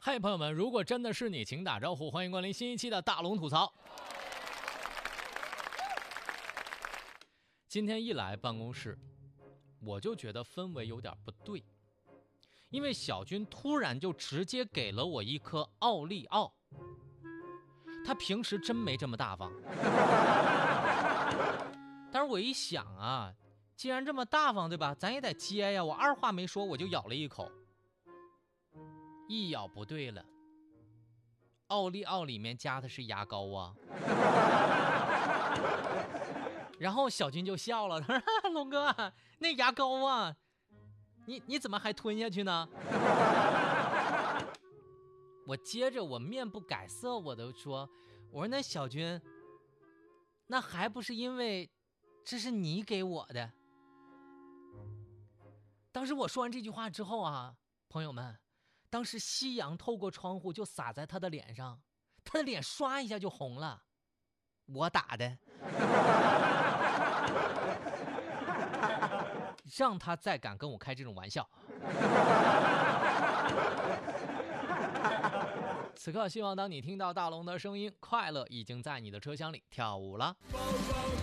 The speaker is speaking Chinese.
嗨，朋友们，如果真的是你，请打招呼，欢迎光临新一期的大龙吐槽。今天一来办公室，我就觉得氛围有点不对，因为小军突然就直接给了我一颗奥利奥，他平时真没这么大方。但是我一想啊，既然这么大方，对吧？咱也得接呀。我二话没说，我就咬了一口，一咬不对了，奥利奥里面加的是牙膏啊。然后小军就笑了，他说：“龙哥，那牙膏啊，你怎么还吞下去呢？”我接着我面不改色，我都说：“我说那小军，那还不是因为这是你给我的。”当时我说完这句话之后啊，朋友们，当时夕阳透过窗户就洒在他的脸上，他的脸刷一下就红了，我打的。让他再敢跟我开这种玩笑。此刻希望当你听到大龙的声音，快乐已经在你的车厢里跳舞了。